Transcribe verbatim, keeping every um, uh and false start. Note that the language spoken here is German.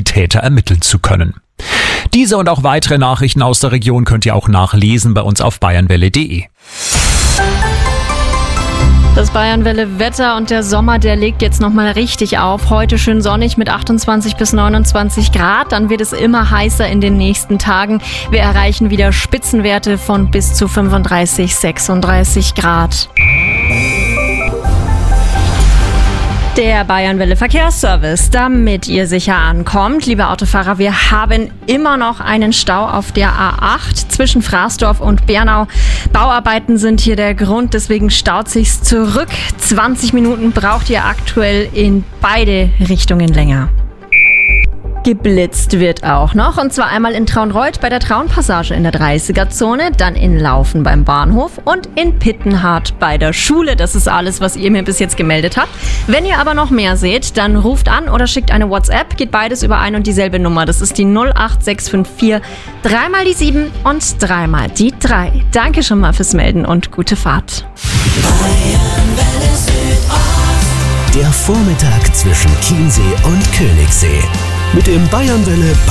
die Täter ermitteln zu können. Diese und auch weitere Nachrichten aus der Region könnt ihr auch nachlesen bei uns auf bayernwelle punkt de. Das Bayernwelle-Wetter und der Sommer, der legt jetzt nochmal richtig auf. Heute schön sonnig mit achtundzwanzig bis neunundzwanzig Grad. Dann wird es immer heißer in den nächsten Tagen. Wir erreichen wieder Spitzenwerte von bis zu fünfunddreißig, sechsunddreißig Grad. Der Bayernwelle Verkehrsservice, damit ihr sicher ankommt. Liebe Autofahrer, wir haben immer noch einen Stau auf der A acht zwischen Fraßdorf und Bernau. Bauarbeiten sind hier der Grund, deswegen staut sich's zurück. zwanzig Minuten braucht ihr aktuell in beide Richtungen länger. Geblitzt wird auch noch, und zwar einmal in Traunreut bei der Traunpassage in der dreißiger-Zone, dann in Laufen beim Bahnhof und in Pittenhardt bei der Schule. Das ist alles, was ihr mir bis jetzt gemeldet habt. Wenn ihr aber noch mehr seht, dann ruft an oder schickt eine WhatsApp. Geht beides über ein und dieselbe Nummer. Das ist die null acht sechs fünf vier, dreimal die sieben und dreimal die drei. Danke schon mal fürs Melden und gute Fahrt. Der Vormittag zwischen Chiemsee und Königssee. Mit dem Bayernwelle